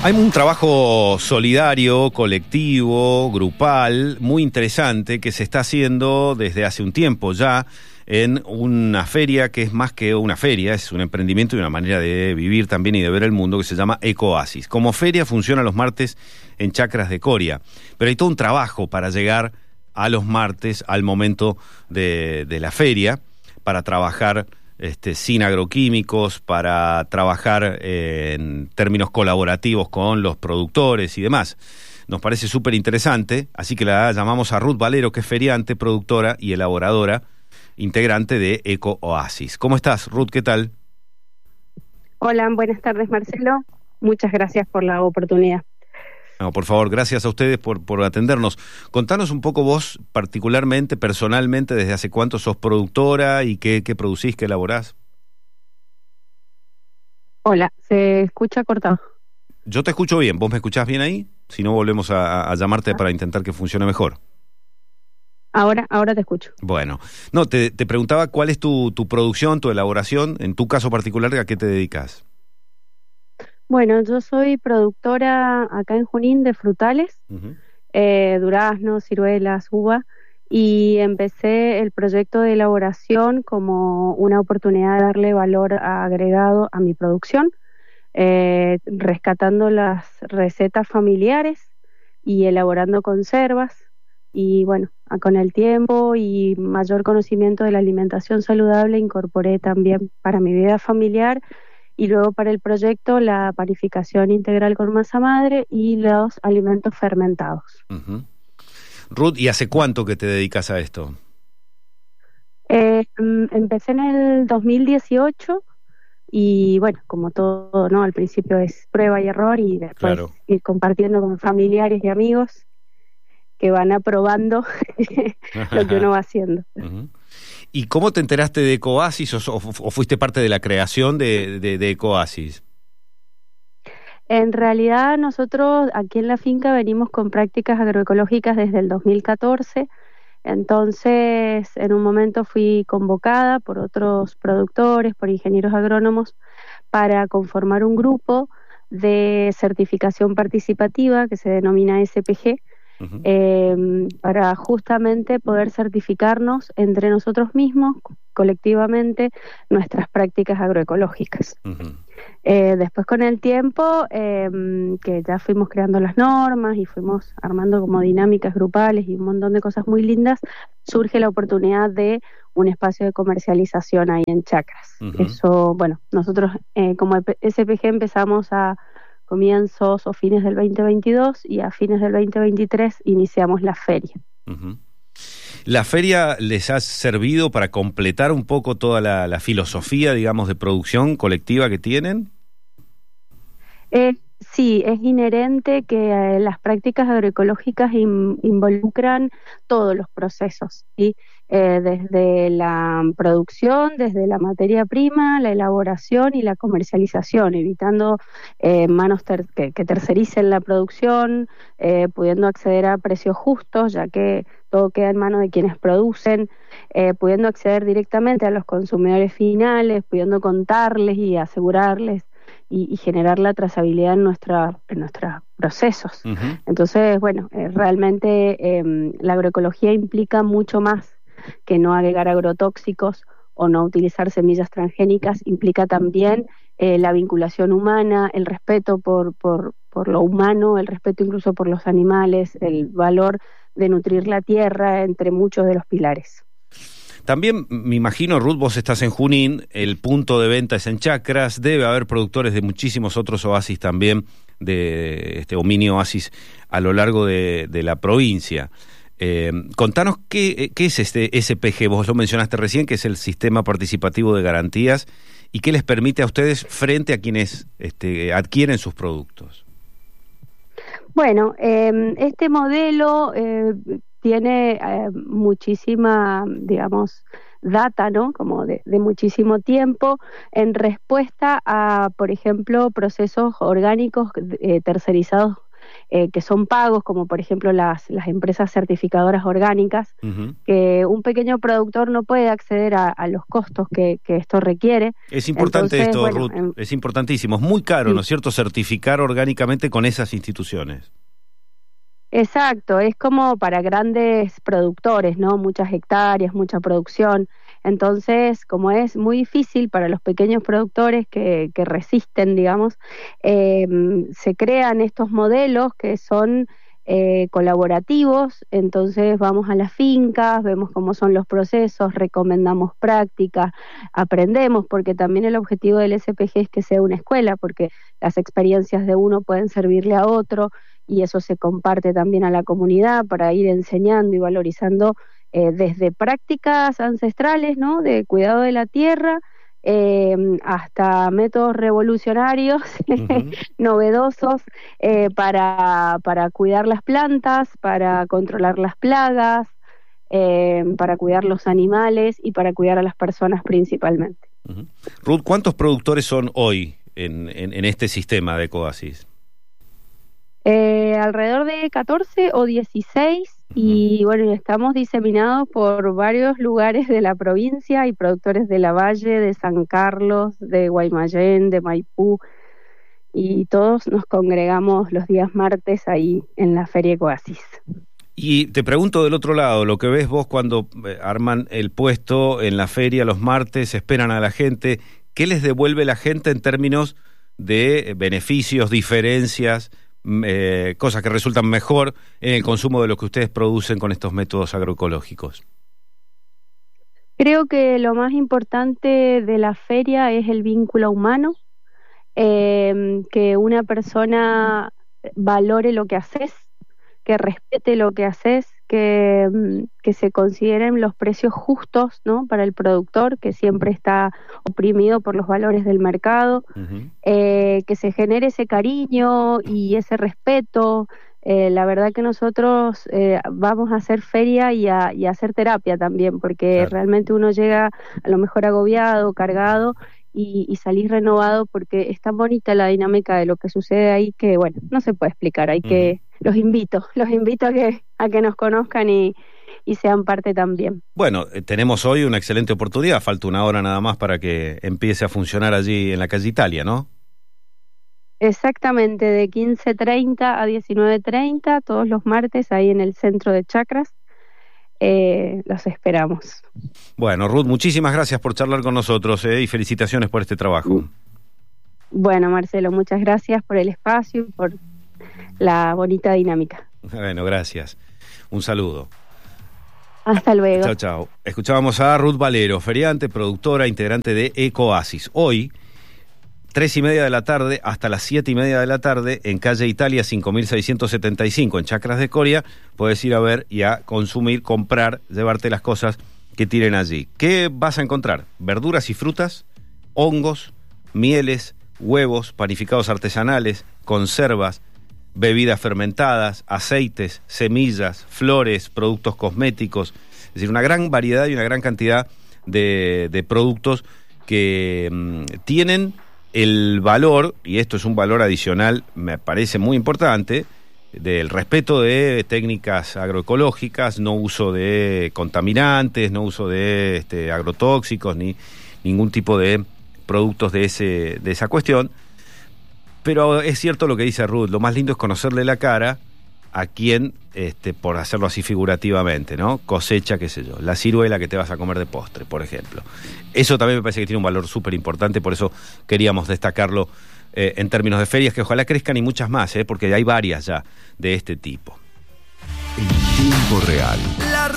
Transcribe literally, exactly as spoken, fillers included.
Hay un trabajo solidario, colectivo, grupal, muy interesante que se está haciendo desde hace un tiempo ya en una feria que es más que una feria, es un emprendimiento y una manera de vivir también y de ver el mundo que se llama Ecoasis. Como feria funciona los martes en Chacras de Coria, pero hay todo un trabajo para llegar a los martes, al momento de, de la feria, para trabajar Este, sin agroquímicos, para trabajar eh, en términos colaborativos con los productores y demás. Nos parece súper interesante, así que la llamamos a Ruth Valero, que es feriante, productora y elaboradora, integrante de Ecoasis. ¿Cómo estás, Ruth? ¿Qué tal? Hola, buenas tardes, Marcelo. Muchas gracias por la oportunidad. No, por favor, gracias a ustedes por, por atendernos. Contanos un poco vos, particularmente, personalmente, desde hace cuánto sos productora y qué, qué producís, qué elaborás. Hola, se escucha cortado. Yo te escucho bien, ¿vos me escuchás bien ahí? Si no, volvemos a, a llamarte ah. para intentar que funcione mejor. Ahora, ahora te escucho. Bueno, no, te, te preguntaba cuál es tu, tu producción, tu elaboración, en tu caso particular, ¿a qué te dedicas? Bueno, yo soy productora acá en Junín de frutales, uh-huh. eh, duraznos, ciruelas, uva, y empecé el proyecto de elaboración como una oportunidad de darle valor agregado a mi producción, eh, rescatando las recetas familiares y elaborando conservas, y bueno, con el tiempo y mayor conocimiento de la alimentación saludable incorporé también para mi vida familiar. Y luego para el proyecto la panificación integral con masa madre y los alimentos fermentados. Uh-huh. Ruth, ¿y hace cuánto que te dedicas a esto? Eh, empecé en el dos mil dieciocho y bueno, como todo, ¿no? Al principio es prueba y error y después claro. ir compartiendo con familiares y amigos que van aprobando lo que uno va haciendo. Uh-huh. ¿Y cómo te enteraste de Ecoasis o, o fuiste parte de la creación de, de, de Ecoasis? En realidad nosotros aquí en la finca venimos con prácticas agroecológicas desde el dos mil catorce, entonces en un momento fui convocada por otros productores, por ingenieros agrónomos, para conformar un grupo de certificación participativa que se denomina S P G, Uh-huh. Eh, para justamente poder certificarnos entre nosotros mismos, colectivamente, nuestras prácticas agroecológicas. Uh-huh. Eh, después con el tiempo, eh, que ya fuimos creando las normas y fuimos armando como dinámicas grupales y un montón de cosas muy lindas, surge la oportunidad de un espacio de comercialización ahí en Chacras. Uh-huh. Eso, bueno, nosotros eh, como S P G empezamos a comienzos o fines del veinte veintidós y a fines del veinte veintitrés iniciamos la feria. Uh-huh. ¿La feria les ha servido para completar un poco toda la, la filosofía, digamos, de producción colectiva que tienen? Eh, sí, es inherente que eh, las prácticas agroecológicas in, involucran todos los procesos, ¿sí? Eh, desde la producción, desde la materia prima, la elaboración y la comercialización, evitando eh, manos ter- que, que tercericen la producción, eh, pudiendo acceder a precios justos, ya que todo queda en manos de quienes producen, eh, pudiendo acceder directamente a los consumidores finales, pudiendo contarles y asegurarles y, y generar la trazabilidad en, nuestra, en nuestros procesos. Uh-huh. Entonces, bueno, eh, realmente eh, la agroecología implica mucho más que no agregar agrotóxicos o no utilizar semillas transgénicas, implica también eh, la vinculación humana, el respeto por, por, por lo humano, el respeto incluso por los animales, el valor de nutrir la tierra, entre muchos de los pilares. También me imagino, Ruth, vos estás en Junín, el punto de venta es en Chacras, debe haber productores de muchísimos otros oasis también, de este o mini oasis a lo largo de, de la provincia. Eh, contanos qué, qué es este S P G, vos lo mencionaste recién, que es el Sistema Participativo de Garantías, y qué les permite a ustedes frente a quienes este, adquieren sus productos. Bueno, eh, este modelo eh, tiene eh, muchísima, digamos, data, ¿no? Como de, de muchísimo tiempo en respuesta a, por ejemplo, procesos orgánicos eh, tercerizados eh, que son pagos, como por ejemplo las, las empresas certificadoras orgánicas, Uh-huh. que un pequeño productor no puede acceder a, a los costos que, que esto requiere. Es importante Entonces, esto, bueno, Ruth, en, es importantísimo. Es muy caro, sí. ¿no es cierto?, certificar orgánicamente con esas instituciones. Exacto, es como para grandes productores, ¿no? Muchas hectáreas, mucha producción. Entonces, como es muy difícil para los pequeños productores que, que resisten, digamos, eh, se crean estos modelos que son eh, colaborativos. Entonces vamos a las fincas, vemos cómo son los procesos, recomendamos prácticas, aprendemos, porque también el objetivo del S P G es que sea una escuela, porque las experiencias de uno pueden servirle a otro, y eso se comparte también a la comunidad para ir enseñando y valorizando eh, desde prácticas ancestrales, ¿no?, de cuidado de la tierra, eh, hasta métodos revolucionarios, uh-huh. novedosos, eh, para, para cuidar las plantas, para controlar las plagas, eh, para cuidar los animales y para cuidar a las personas principalmente. Uh-huh. Ruth, ¿cuántos productores son hoy en, en, en este sistema de Ecoasis? Eh, alrededor de catorce o dieciséis, uh-huh. y bueno, estamos diseminados por varios lugares de la provincia. Hay productores de La Valle, de San Carlos, de Guaymallén, de Maipú, y todos nos congregamos los días martes ahí en la Feria Ecoasis. Y te pregunto del otro lado, lo que ves vos cuando arman el puesto en la feria los martes, esperan a la gente, ¿qué les devuelve la gente en términos de beneficios, diferencias, Eh, cosas que resultan mejor en el consumo de lo que ustedes producen con estos métodos agroecológicos? Creo que lo más importante de la feria es el vínculo humano, eh, que una persona valore lo que haces, que respete lo que haces, que, que se consideren los precios justos, ¿no?, para el productor, que siempre está oprimido por los valores del mercado, uh-huh. eh, que se genere ese cariño y ese respeto. Eh, la verdad que nosotros eh, vamos a hacer feria y a, y a hacer terapia también, porque claro. realmente uno llega a lo mejor agobiado, cargado, y, y salís renovado, porque es tan bonita la dinámica de lo que sucede ahí que, bueno, no se puede explicar. Hay uh-huh. que, los invito, los invito a que, a que nos conozcan y, y sean parte también. Bueno, eh, tenemos hoy una excelente oportunidad, falta una hora nada más para que empiece a funcionar allí en la calle Italia, ¿no? Exactamente, de quince treinta a diecinueve treinta, todos los martes, ahí en el centro de Chacras. Eh, los esperamos. Bueno, Ruth, muchísimas gracias por charlar con nosotros, eh, y felicitaciones por este trabajo. Bueno, Marcelo, muchas gracias por el espacio y por la bonita dinámica. Bueno, gracias. Un saludo. Hasta luego. Chao, chao. Escuchábamos a Ruth Valero, feriante, productora, integrante de Ecoasis. Hoy, tres y media de la tarde hasta las siete y media de la tarde, en calle Italia cinco mil seiscientos setenta y cinco, en Chacras de Coria, puedes ir a ver y a consumir, comprar, llevarte las cosas que tienen allí. ¿Qué vas a encontrar? Verduras y frutas, hongos, mieles, huevos, panificados artesanales, conservas, bebidas fermentadas, aceites, semillas, flores, productos cosméticos, es decir, una gran variedad y una gran cantidad de, de productos que mmm, tienen el valor, y esto es un valor adicional, me parece muy importante, del respeto de técnicas agroecológicas, no uso de contaminantes, no uso de este, agrotóxicos, ni ningún tipo de productos de, ese, de esa cuestión. Pero es cierto lo que dice Ruth, lo más lindo es conocerle la cara a quien, este, por hacerlo así figurativamente, ¿no?, cosecha, qué sé yo, la ciruela que te vas a comer de postre, por ejemplo. Eso también me parece que tiene un valor súper importante, por eso queríamos destacarlo eh, en términos de ferias, que ojalá crezcan y muchas más, eh, porque hay varias ya de este tipo. En tiempo real.